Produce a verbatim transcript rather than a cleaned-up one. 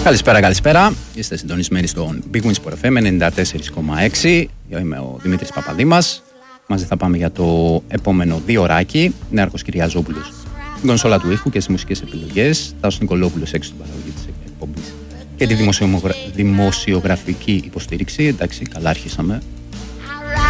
Καλησπέρα, καλησπέρα. Είστε συντονισμένοι στον Big Win Sport εφ εμ ενενήντα τέσσερα κόμμα έξι. Είμαι ο Δημήτρης Παπαδήμας. Μαζί θα πάμε για το επόμενο δύο ωράκι. Νέαρχος Κυριαζόπουλος στην κονσόλα του ήχου και στις μουσικές επιλογές. Τάσος Νικολόπουλος έξω στην παραγωγή της εκπομπής και τη δημοσιογραφική υποστήριξη. Εντάξει, καλά αρχίσαμε.